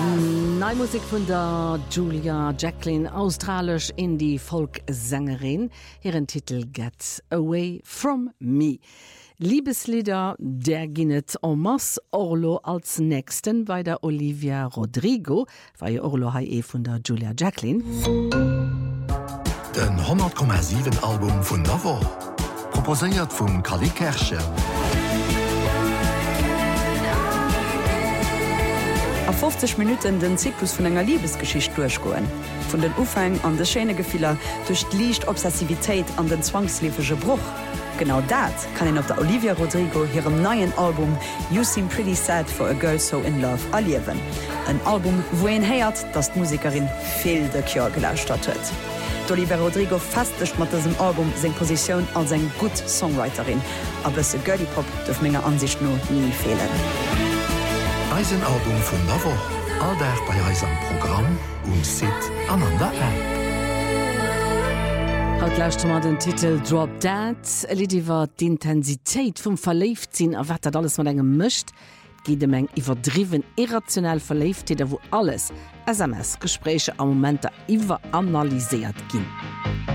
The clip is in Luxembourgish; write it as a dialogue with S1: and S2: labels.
S1: Musik von der Julia Jacqueline, australisch Indie-Folk-Sängerin. Ihren Titel Get Away From Me. Liebeslieder, der ginnet en masse Orlo als nächsten bei der Olivia Rodrigo, war ja Orlo von der Julia Jacqueline.
S2: Den 100,7 Album von Navo, proposiert von Kali Kercher.
S3: A 50 Minuten den Zyklus vun enger Liebesgeschicht durchgoen. Von den Ufang an de Schene Gefehler durch die Licht Obsessivitéit an den zwangslebege Bruch. Genau dat kann ihn op der Olivia Rodrigo ihrem neuen Album You Seem Pretty Sad for a Girl So in Love erliewen. Ein Album, wo en heiert, dass die Musikerin viel de Kjör gelauscht hat. Olivia Rodrigo festcht mat diesem Album seg Position als eng gut Songwriterin, aber se Girly Pop dürf ménger Ansicht nur nie fehlen.
S2: Eisenalbum von Navo, all der bei Eis am Programm und Sit an der App.
S1: Haut lauscht mal den Titel Drop Dead, Liediwer d'Intensitéit vum Verleiftsinn a wat dat alles mat engem mëcht, giet dem eng iwwerdriwen irrationell Verleiftheter, wo alles SMS-Gespräche am Momenter iwwer analysiert ginn.